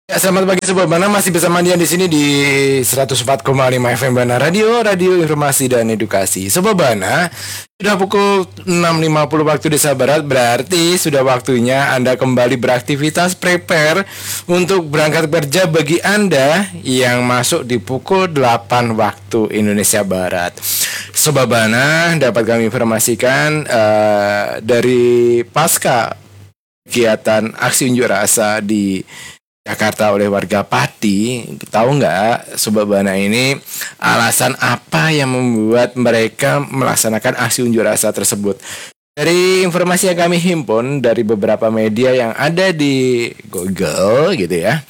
Ya, selamat pagi Sobat Bana, masih bersama dia di sini di 104,5 FM Bana Radio Informasi dan Edukasi. Sobat Bana, sudah pukul 6.50 waktu Indonesia Barat, berarti sudah waktunya Anda kembali beraktivitas prepare untuk berangkat kerja bagi Anda yang masuk di pukul 8 waktu Indonesia Barat. Sobat Bana, dapat kami informasikan dari pasca kegiatan aksi unjuk rasa di Jakarta oleh warga Pati. Tahu nggak Sobat Bana ini alasan apa yang membuat mereka melaksanakan aksi unjuk rasa tersebut? Dari informasi yang kami himpun dari beberapa media yang ada di Google gitu ya.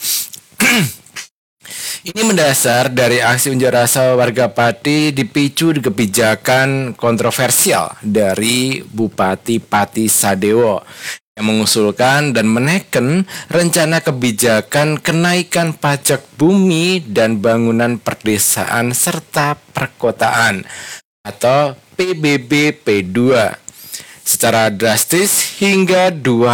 Ini mendasar dari aksi unjuk rasa warga Pati dipicu kebijakan kontroversial dari Bupati Pati Sadewo yang mengusulkan dan menekan rencana kebijakan kenaikan pajak bumi dan bangunan perdesaan serta perkotaan atau PBB P2 secara drastis hingga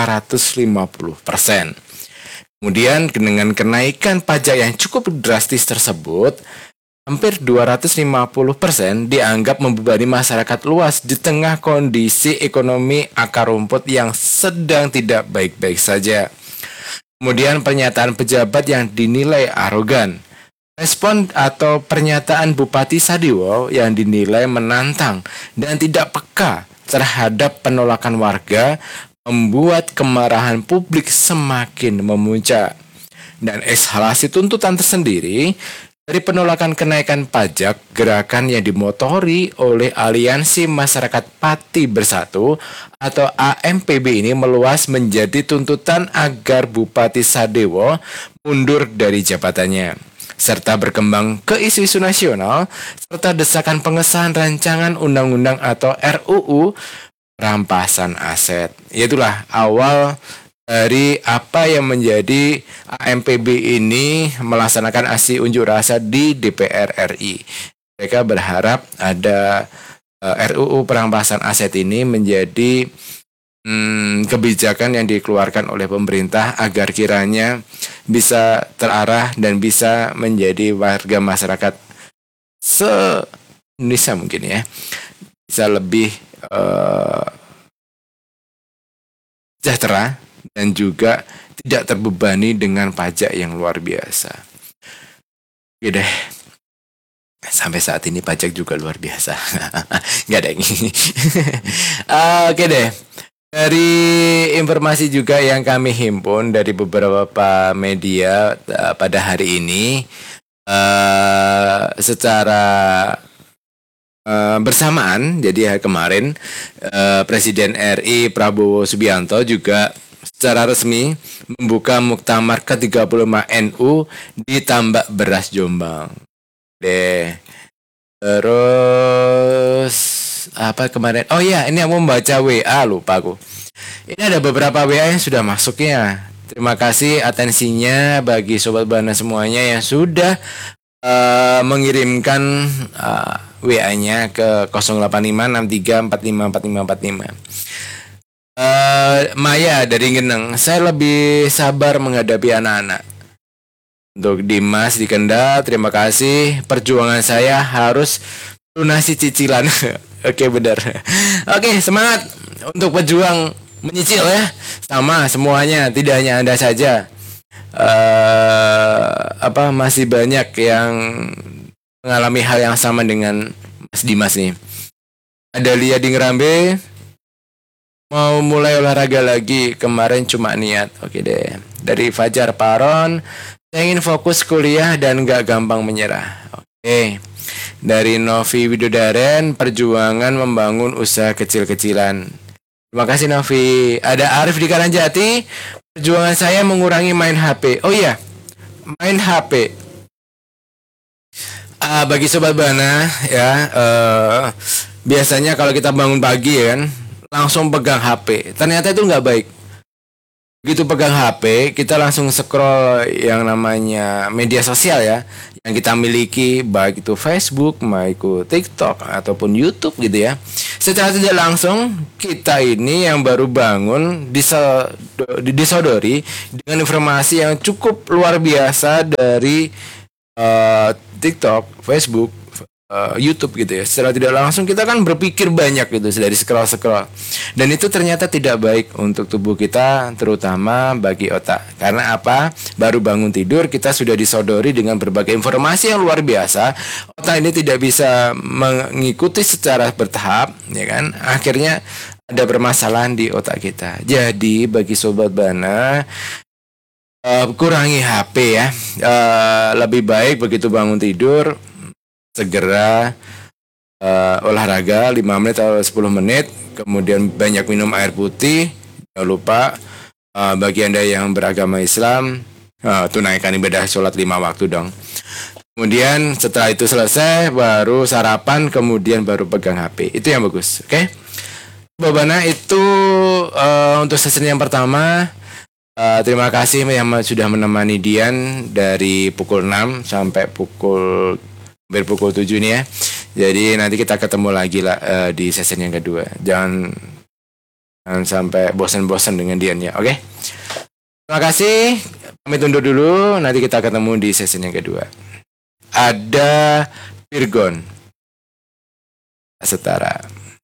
250%. Kemudian dengan kenaikan pajak yang cukup drastis tersebut, hampir 250% dianggap membebani masyarakat luas di tengah kondisi ekonomi akar rumput yang sedang tidak baik-baik saja. Kemudian pernyataan pejabat yang dinilai arogan. Respon atau pernyataan Bupati Sadewo yang dinilai menantang dan tidak peka terhadap penolakan warga membuat kemarahan publik semakin memuncak. Dan eskalasi tuntutan tersendiri dari penolakan kenaikan pajak, gerakan yang dimotori oleh Aliansi Masyarakat Pati Bersatu atau AMPB ini meluas menjadi tuntutan agar Bupati Sadewo mundur dari jabatannya, serta berkembang ke isu-isu nasional, serta desakan pengesahan rancangan undang-undang atau RUU rampasan aset. Itulah awal dari apa yang menjadi AMPB ini melaksanakan aksi unjuk rasa di DPR RI. Mereka berharap ada RUU perampasan aset ini menjadi kebijakan yang dikeluarkan oleh pemerintah agar kiranya bisa terarah dan bisa menjadi warga masyarakat se-Indonesia mungkin ya, bisa lebih sejahtera dan juga tidak terbebani dengan pajak yang luar biasa. Oke deh, sampai saat ini pajak juga luar biasa. Nggak ada ini. Oke deh, dari informasi juga yang kami himpun dari beberapa media pada hari ini, secara bersamaan, jadi kemarin Presiden RI Prabowo Subianto juga secara resmi membuka Muktamar ke-35 NU di Tambak Beras Jombang. Terus apa kemarin? Oh iya, ini aku membaca WA, lupa aku. Ini ada beberapa WA yang sudah masuknya. Terima kasih atensinya bagi Sobat Bana semuanya yang sudah mengirimkan WA-nya ke 08563454545. Maya dari Geneng, saya lebih sabar menghadapi anak-anak. Untuk Dimas di Kendal, terima kasih. Perjuangan saya harus lunasi cicilan. Oke, benar. Oke, semangat untuk berjuang menyicil ya. Sama semuanya, tidak hanya Anda saja. Masih banyak yang mengalami hal yang sama dengan Mas Dimas nih. Ada Lia di Ngerambe, mau mulai olahraga lagi, kemarin cuma niat. Oke deh. Dari Fajar Paron, saya ingin fokus kuliah dan gak gampang menyerah. Oke. Dari Novi Widodaren, perjuangan membangun usaha kecil-kecilan. Terima kasih Novi. Ada Arif di Karangjati, perjuangan saya mengurangi main HP. Oh iya, main HP. Bagi Sobat Bana ya, biasanya kalau kita bangun pagi ya kan, langsung pegang HP. Ternyata itu nggak baik. Begitu pegang HP, kita langsung scroll yang namanya media sosial ya, yang kita miliki, baik itu Facebook, baik itu TikTok ataupun YouTube gitu ya. Secara tidak langsung kita ini yang baru bangun disodori dengan informasi yang cukup luar biasa dari TikTok, Facebook, YouTube gitu ya. Secara tidak langsung kita kan berpikir banyak gitu dari scroll. Dan itu ternyata tidak baik untuk tubuh kita, terutama bagi otak. Karena apa? Baru bangun tidur kita sudah disodori dengan berbagai informasi yang luar biasa. Otak ini tidak bisa mengikuti secara bertahap, ya kan? Akhirnya ada permasalahan di otak kita. Jadi bagi sobat Bana, kurangi HP ya. Lebih baik begitu bangun tidur segera olahraga 5 menit atau 10 menit, kemudian banyak minum air putih. Jangan lupa bagi Anda yang beragama Islam, tunaikan ibadah sholat 5 waktu dong. Kemudian setelah itu selesai baru sarapan, kemudian baru pegang HP. Itu yang bagus, oke? Babana itu untuk sesi yang pertama. Terima kasih yang sudah menemani Dian dari pukul 6 sampai pukul 7 nih ya. Jadi nanti kita ketemu lagi lah di sesi yang kedua. Jangan sampai bosan-bosan dengan Dian ya, oke? Terima kasih. Pamit undur dulu. Nanti kita ketemu di sesi yang kedua. Ada Virgon Setara.